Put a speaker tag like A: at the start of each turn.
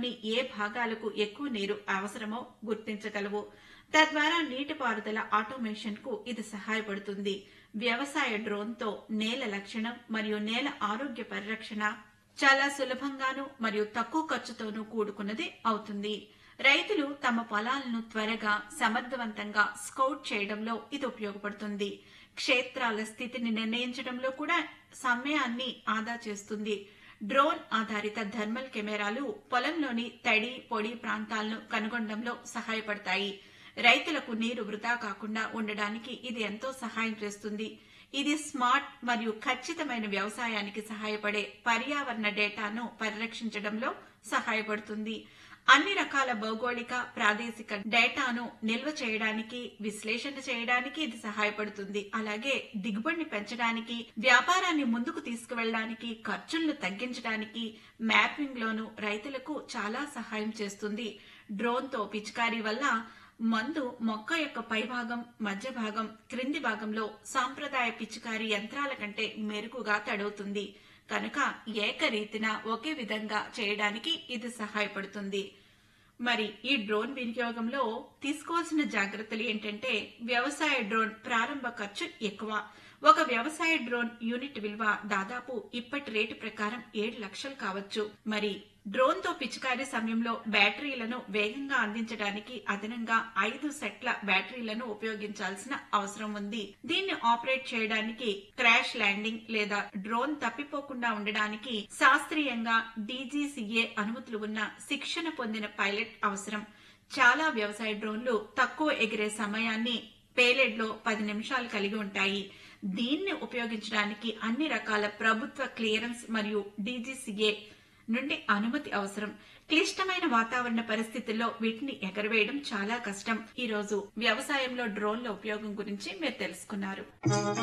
A: పొలంలోని ఏ భాగాలకు ఎక్కువ నీరు అవసరమో గుర్తించగలవు. తద్వారా నీటిపారుదల ఆటోమేషన్ కు ఇది సహాయపడుతుంది. వ్యవసాయ డ్రోన్ తో నేల లక్షణం మరియు నేల ఆరోగ్య పరిరక్షణ చాలా సులభంగాను మరియు తక్కువ ఖర్చుతోనూ కూడుకున్నది అవుతుంది. రైతులు తమ పొలాలను త్వరగా సమర్థవంతంగా స్కౌట్ చేయడంలో ఇది ఉపయోగపడుతుంది. క్షేత్రాల స్థితిని నిర్ణయించడంలో కూడా సమయాన్ని ఆదా చేస్తుంది. డ్రోన్ ఆధారిత థర్మల్ కెమెరాలు పొలంలోని తడి పొడి ప్రాంతాలను కనుగొనడంలో సహాయపడతాయి. రైతులకు నీరు వృధా కాకుండా ఉండడానికి ఇది ఎంతో సహాయం చేస్తుంది. ఇది స్మార్ట్ మరియు ఖచ్చితమైన వ్యవసాయానికి సహాయపడే పర్యావరణ డేటాను పరిరక్షించడంలో సహాయపడుతుంది. అన్ని రకాల భౌగోళిక ప్రాదేశిక డేటాను నిల్వ చేయడానికి, విశ్లేషణ చేయడానికి ఇది సహాయపడుతుంది. అలాగే దిగుబడిని పెంచడానికి, వ్యాపారాన్ని ముందుకు తీసుకువెళ్ళడానికి, ఖర్చులను తగ్గించడానికి, మ్యాపింగ్ లోను రైతులకు చాలా సహాయం చేస్తుంది. డ్రోన్ తో పిచికారీ వల్ల మందు మొక్క యొక్క పైభాగం, మధ్య భాగం, క్రింది భాగంలో సాంప్రదాయ పిచికారీ యంత్రాల కంటే మెరుగుగా తడవుతుంది. కనుక ఏకరీతిన ఒకే విధంగా చేయడానికి ఇది సహాయపడుతుంది. మరి ఈ డ్రోన్ వినియోగంలో తీసుకోవాల్సిన జాగ్రత్తలు ఏంటంటే, వ్యవసాయ డ్రోన్ ప్రారంభ ఖర్చు ఎక్కువ. ఒక వ్యవసాయ డ్రోన్ యూనిట్ విలువ దాదాపు ఇప్పటి రేటు ప్రకారం 7 లక్షలు కావచ్చు. మరి డ్రోన్ తో పిచికారీ సమయంలో బ్యాటరీలను వేగంగా అందించడానికి అదనంగా 5 సెట్ల బ్యాటరీలను ఉపయోగించాల్సిన అవసరం ఉంది. దీన్ని ఆపరేట్ చేయడానికి క్రాష్ ల్యాండింగ్ లేదా డ్రోన్ తప్పిపోకుండా ఉండడానికి శాస్త్రీయంగా DGCA అనుమతులు ఉన్న శిక్షణ పొందిన పైలట్ అవసరం. చాలా వ్యవసాయ డ్రోన్లు తక్కువ ఎగిరే సమయాన్ని పేలెడ్ లో 10 నిమిషాలు కలిగి ఉంటాయి. దీన్ని ఉపయోగించడానికి అన్ని రకాల ప్రభుత్వ క్లియరెన్స్ మరియు DGCA నుండి అనుమతి అవసరం. క్లిష్టమైన వాతావరణ పరిస్థితుల్లో వీటిని ఎగరవేయడం చాలా కష్టం. ఈ రోజు వ్యవసాయంలో డ్రోన్ల ఉపయోగం గురించి మీరు తెలుసుకున్నారు.